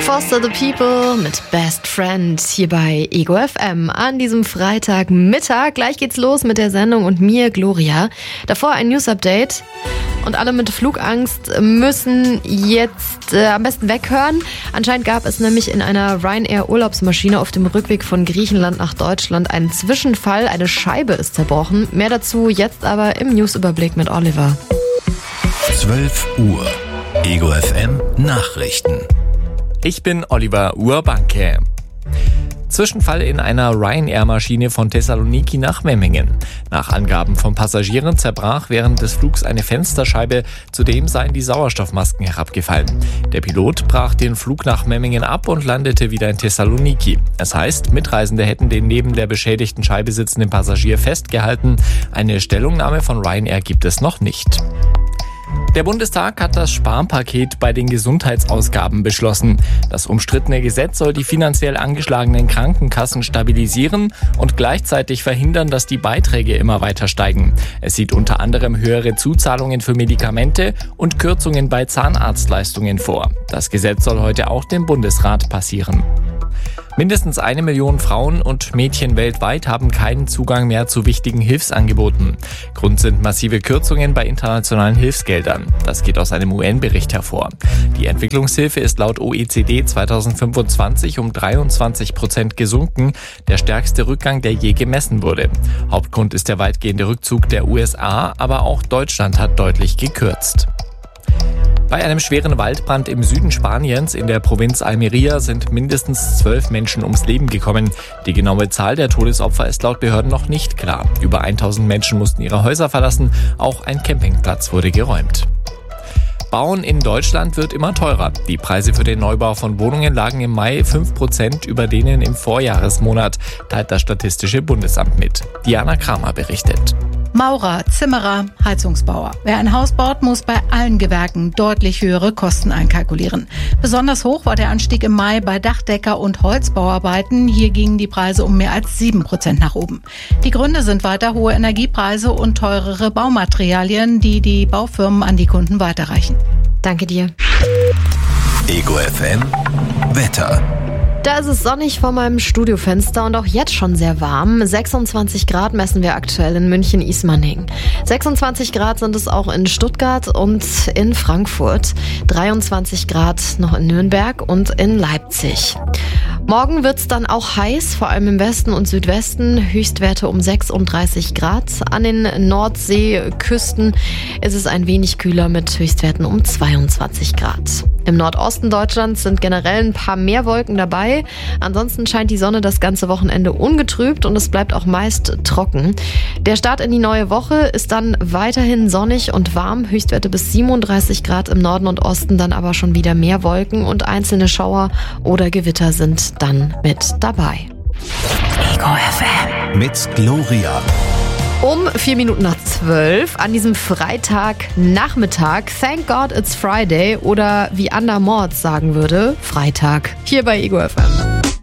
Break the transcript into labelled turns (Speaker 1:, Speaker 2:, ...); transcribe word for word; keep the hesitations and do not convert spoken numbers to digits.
Speaker 1: Foster the People mit Best Friend hier bei Ego F M an diesem Freitagmittag. Gleich geht's los mit der Sendung und mir, Gloria. Davor ein News-Update. Und alle mit Flugangst müssen jetzt äh, am besten weghören. Anscheinend gab es nämlich in einer Ryanair-Urlaubsmaschine auf dem Rückweg von Griechenland nach Deutschland einen Zwischenfall. Eine Scheibe ist zerbrochen. Mehr dazu jetzt aber im Newsüberblick mit Oliver.
Speaker 2: zwölf Uhr. Ego F M Nachrichten.
Speaker 3: Ich bin Oliver Urbanke. Zwischenfall in einer Ryanair-Maschine von Thessaloniki nach Memmingen. Nach Angaben von Passagieren zerbrach während des Flugs eine Fensterscheibe, zudem seien die Sauerstoffmasken herabgefallen. Der Pilot brach den Flug nach Memmingen ab und landete wieder in Thessaloniki. Es heißt, Mitreisende hätten den neben der beschädigten Scheibe sitzenden Passagier festgehalten. Eine Stellungnahme von Ryanair gibt es noch nicht. Der Bundestag hat das Sparpaket bei den Gesundheitsausgaben beschlossen. Das umstrittene Gesetz soll die finanziell angeschlagenen Krankenkassen stabilisieren und gleichzeitig verhindern, dass die Beiträge immer weiter steigen. Es sieht unter anderem höhere Zuzahlungen für Medikamente und Kürzungen bei Zahnarztleistungen vor. Das Gesetz soll heute auch dem Bundesrat passieren. Mindestens eine Million Frauen und Mädchen weltweit haben keinen Zugang mehr zu wichtigen Hilfsangeboten. Grund sind massive Kürzungen bei internationalen Hilfsgeldern. Das geht aus einem U N-Bericht hervor. Die Entwicklungshilfe ist laut O E C D zweitausendfünfundzwanzig um dreiundzwanzig Prozent gesunken, der stärkste Rückgang, der je gemessen wurde. Hauptgrund ist der weitgehende Rückzug der U S A, aber auch Deutschland hat deutlich gekürzt. Bei einem schweren Waldbrand im Süden Spaniens in der Provinz Almería sind mindestens zwölf Menschen ums Leben gekommen. Die genaue Zahl der Todesopfer ist laut Behörden noch nicht klar. Über tausend Menschen mussten ihre Häuser verlassen, auch ein Campingplatz wurde geräumt. Bauen in Deutschland wird immer teurer. Die Preise für den Neubau von Wohnungen lagen im Mai fünf Prozent über denen im Vorjahresmonat, teilt das Statistische Bundesamt mit. Diana Kramer berichtet.
Speaker 4: Maurer, Zimmerer, Heizungsbauer. Wer ein Haus baut, muss bei allen Gewerken deutlich höhere Kosten einkalkulieren. Besonders hoch war der Anstieg im Mai bei Dachdecker- und Holzbauarbeiten. Hier gingen die Preise um mehr als sieben Prozent nach oben. Die Gründe sind weiter hohe Energiepreise und teurere Baumaterialien, die die Baufirmen an die Kunden weiterreichen.
Speaker 1: Danke dir.
Speaker 2: Ego F M Wetter.
Speaker 1: Da ist es sonnig vor meinem Studiofenster und auch jetzt schon sehr warm. sechsundzwanzig Grad messen wir aktuell in München-Ismaning. sechsundzwanzig Grad sind es auch in Stuttgart und in Frankfurt. dreiundzwanzig Grad noch in Nürnberg und in Leipzig. Morgen wird's dann auch heiß, vor allem im Westen und Südwesten. Höchstwerte um sechsunddreißig Grad. An den Nordseeküsten ist es ein wenig kühler mit Höchstwerten um zweiundzwanzig Grad. Im Nordosten Deutschlands sind generell ein paar mehr Wolken dabei. Ansonsten scheint die Sonne das ganze Wochenende ungetrübt und es bleibt auch meist trocken. Der Start in die neue Woche ist dann weiterhin sonnig und warm. Höchstwerte bis siebenunddreißig Grad im Norden und Osten, dann aber schon wieder mehr Wolken und einzelne Schauer oder Gewitter sind dann mit dabei.
Speaker 2: Ego F M mit Gloria.
Speaker 1: Um vier Minuten nach zwölf an diesem Freitagnachmittag. Thank God it's Friday oder wie Anna Mords sagen würde, Freitag. Hier bei Ego F M.